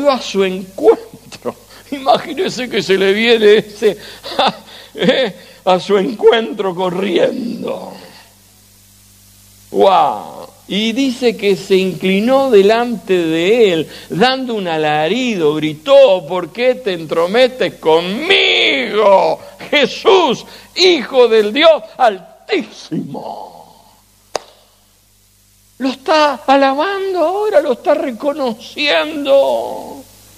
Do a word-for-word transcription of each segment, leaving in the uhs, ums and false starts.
salió a su encuentro. Imagínese que se le viene ese eh, a su encuentro corriendo. ¡Wow! Y dice que se inclinó delante de él, dando un alarido, gritó: ¿por qué te entrometes conmigo, Jesús, Hijo del Dios Altísimo? Lo está alabando ahora, lo está reconociendo.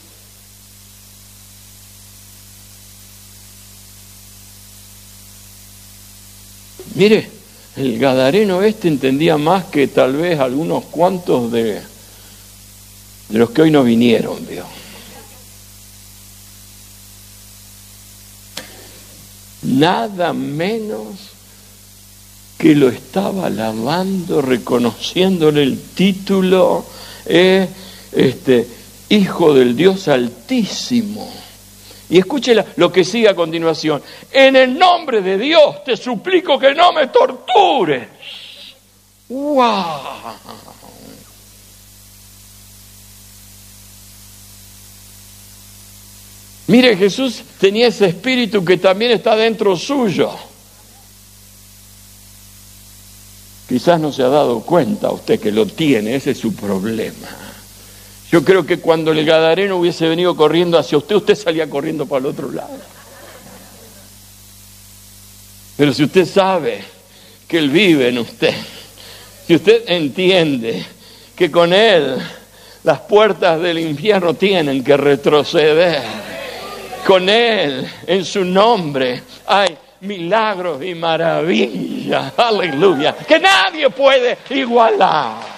Mire, el gadareno este entendía más que tal vez algunos cuantos de, de los que hoy no vinieron, ¿vio? Nada menos que lo estaba alabando, reconociéndole el título, eh, este, Hijo del Dios Altísimo. Y escuche lo que sigue a continuación. En el nombre de Dios te suplico que no me tortures. ¡Wow! Mire, Jesús tenía ese espíritu que también está dentro suyo. Quizás no se ha dado cuenta usted que lo tiene, ese es su problema. Yo creo que cuando el gadareno hubiese venido corriendo hacia usted, usted salía corriendo para el otro lado. Pero si usted sabe que Él vive en usted, si usted entiende que con Él las puertas del infierno tienen que retroceder, con Él, en su nombre, hay milagros y maravillas, aleluya, que nadie puede igualar.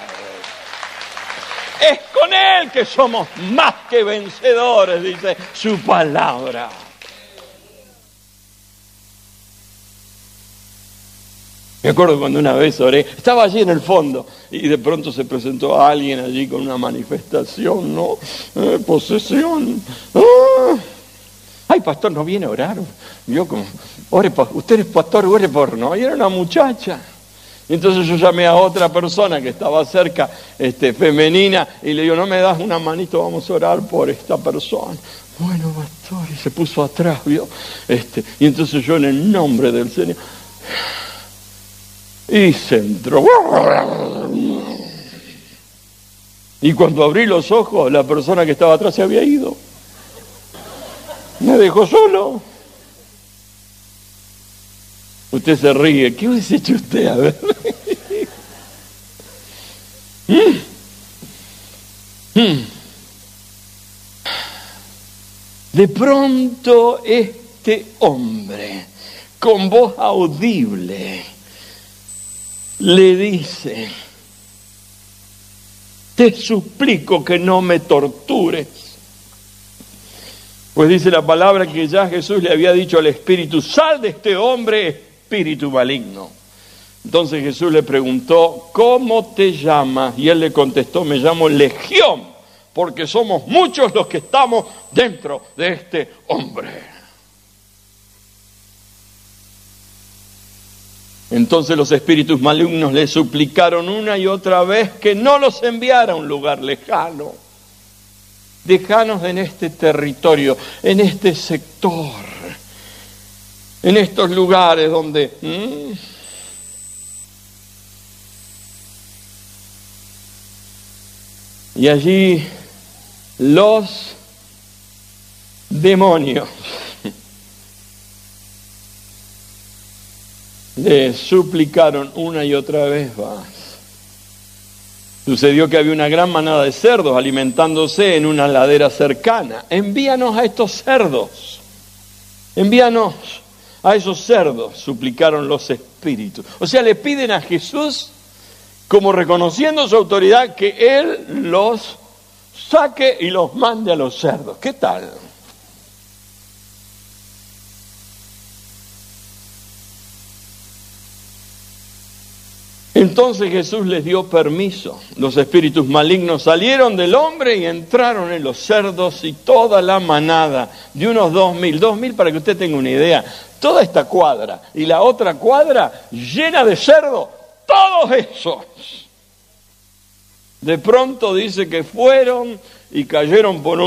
Es con Él que somos más que vencedores, dice su palabra. Me acuerdo cuando una vez oré, estaba allí en el fondo y de pronto se presentó alguien allí con una manifestación, ¿no? Eh, posesión. ¡Ah! Ay, pastor, ¿no viene a orar? Yo como, ore por, usted es pastor, ore por, ¿no? Y era una muchacha. Y entonces yo llamé a otra persona que estaba cerca, este, femenina, y le digo: ¿no me das una manito? Vamos a orar por esta persona. Bueno, pastor, y se puso atrás, ¿vio? Este, y entonces yo, en el nombre del Señor, y se entró. Y cuando abrí los ojos, la persona que estaba atrás se había ido. Me dejó solo. Usted se ríe. ¿Qué hubiese hecho usted? A ver. ¿Mm? ¿Mm? De pronto este hombre, con voz audible, le dice: te suplico que no me tortures. Pues dice la palabra que ya Jesús le había dicho al espíritu: sal de este hombre, espíritu maligno. Entonces Jesús le preguntó: ¿cómo te llamas? Y él le contestó: me llamo Legión, porque somos muchos los que estamos dentro de este hombre. Entonces los espíritus malignos le suplicaron una y otra vez que no los enviara a un lugar lejano. Déjanos en este territorio, en este sector, en estos lugares donde... ¿hmm? Y allí los demonios le suplicaron una y otra vez más. Sucedió que había una gran manada de cerdos alimentándose en una ladera cercana. Envíanos a estos cerdos, envíanos a esos cerdos, suplicaron los espíritus. O sea, le piden a Jesús, como reconociendo su autoridad, que Él los saque y los mande a los cerdos. ¿Qué tal? Entonces Jesús les dio permiso. Los espíritus malignos salieron del hombre y entraron en los cerdos, y toda la manada de unos dos mil, dos mil para que usted tenga una idea, toda esta cuadra y la otra cuadra llena de cerdos, todos esos. De pronto dice que fueron y cayeron por un